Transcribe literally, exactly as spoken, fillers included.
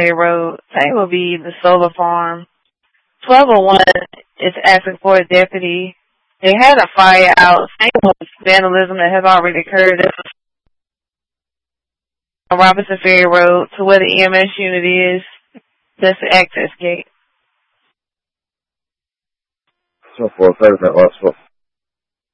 Road. Same will be the solar farm. twelve oh one is asking for a deputy. They had a fire out. Same with vandalism that has already occurred on Robinson Ferry Road to where the E M S unit is. That's the access gate. So for thirty minute loss.